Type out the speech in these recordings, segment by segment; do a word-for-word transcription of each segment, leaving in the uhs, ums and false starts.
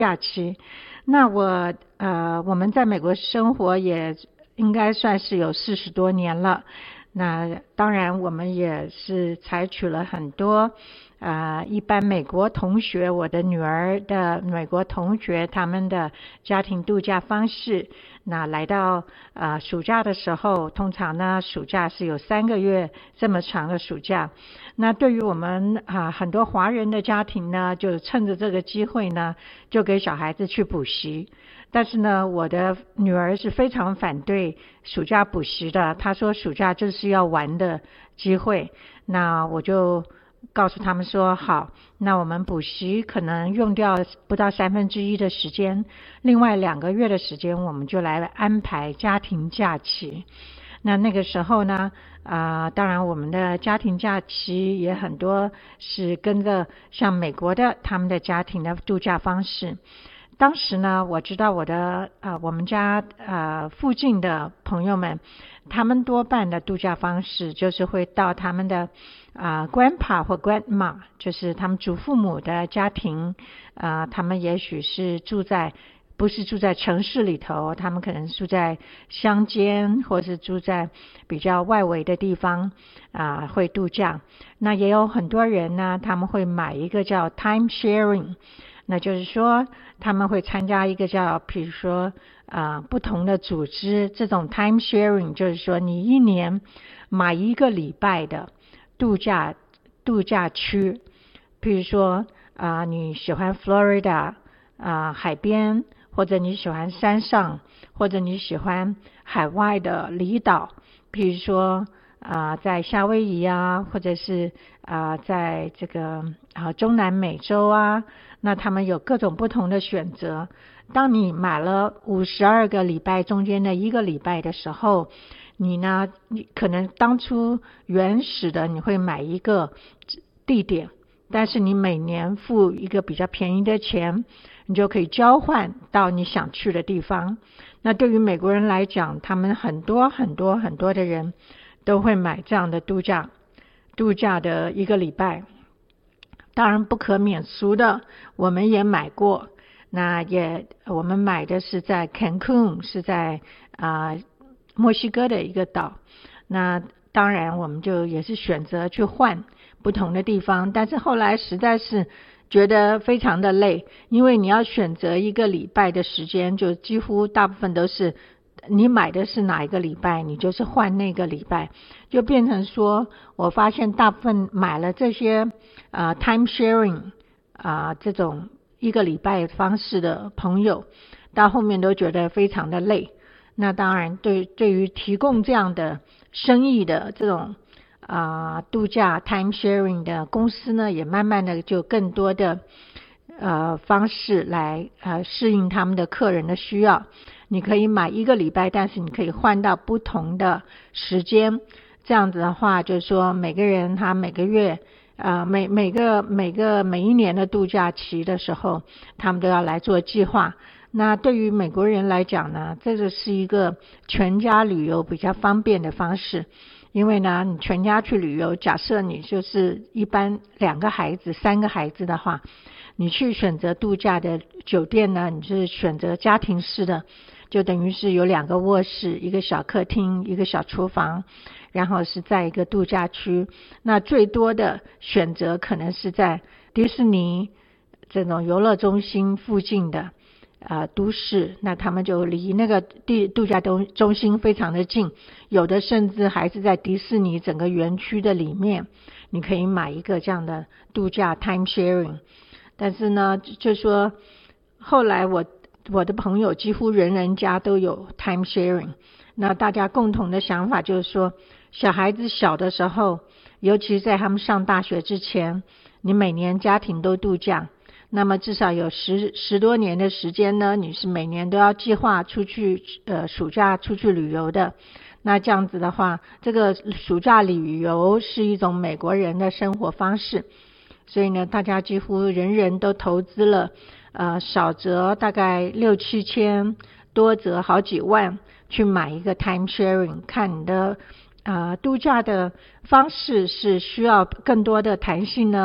假期。那我呃我们在美国生活也应该算是有四十多年了，那当然我们也是采取了很多呃一般美国同学，我的女儿的美国同学他们的家庭度假方式。那来到呃暑假的时候，通常呢暑假是有三个月这么长的暑假，那对于我们啊、呃、很多华人的家庭呢，就趁着这个机会呢，就给小孩子去补习。但是呢，我的女儿是非常反对暑假补习的，她说暑假就是要玩的机会。那我就告诉他们说，好，那我们补习可能用掉不到三分之一的时间，另外两个月的时间我们就来安排家庭假期。那那个时候呢啊、呃，当然我们的家庭假期也很多是跟着像美国的他们的家庭的度假方式。当时呢，我知道我的呃我们家呃附近的朋友们，他们多半的度假方式就是会到他们的啊、呃、grandpa 或 grandma， 就是他们祖父母的家庭，啊、呃，他们也许是住在不是住在城市里头，他们可能住在乡间，或是住在比较外围的地方啊、呃，会度假。那也有很多人呢，他们会买一个叫 time sharing。那就是说他们会参加一个叫比如说啊、呃、不同的组织，这种 time sharing 就是说你一年买一个礼拜的度假度假区，比如说啊、呃、你喜欢 Florida 啊、呃、海边，或者你喜欢山上，或者你喜欢海外的离岛，比如说啊、呃、在夏威夷啊，或者是啊、呃、在这个啊、呃、中南美洲啊，那他们有各种不同的选择。当你买了五十二个礼拜中间的一个礼拜的时候，你呢，你可能当初原始的你会买一个地点，但是你每年付一个比较便宜的钱，你就可以交换到你想去的地方。那对于美国人来讲，他们很多很多很多的人都会买这样的度假度假的一个礼拜。当然不可免俗的，我们也买过。那也我们买的是在 Cancun， 是在啊、呃、墨西哥的一个岛。那当然我们就也是选择去换不同的地方，但是后来实在是觉得非常的累，因为你要选择一个礼拜的时间，就几乎大部分都是你买的是哪一个礼拜，你就是换那个礼拜，就变成说我发现大部分买了这些呃 time sharing 啊、呃、这种一个礼拜方式的朋友，到后面都觉得非常的累。那当然对对于提供这样的生意的这种啊、呃、度假 time sharing 的公司呢，也慢慢的就更多的呃方式来呃适应他们的客人的需要。你可以买一个礼拜，但是你可以换到不同的时间，这样子的话就是说每个人他每个月呃每每个每个每一年的度假期的时候，他们都要来做计划。那对于美国人来讲呢，这个是一个全家旅游比较方便的方式。因为呢你全家去旅游，假设你就是一般两个孩子三个孩子的话，你去选择度假的酒店呢，你是选择家庭式的，就等于是有两个卧室，一个小客厅，一个小厨房，然后是在一个度假区。那最多的选择可能是在迪士尼这种游乐中心附近的呃都市，那他们就离那个地度假中心非常的近，有的甚至还是在迪士尼整个园区的里面，你可以买一个这样的度假 time sharing。 但是呢就说后来我我的朋友几乎人人家都有 time sharing， 那大家共同的想法就是说，小孩子小的时候，尤其在他们上大学之前，你每年家庭都度假，那么至少有十十多年的时间呢，你是每年都要计划出去呃暑假出去旅游的。那这样子的话，这个暑假旅游是一种美国人的生活方式，所以呢大家几乎人人都投资了呃少则大概六七千，多则好几万去买一个 time sharing。 看你的呃度假的方式是需要更多的弹性呢，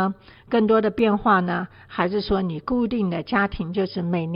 更多的变化呢？还是说你固定的家庭就是每年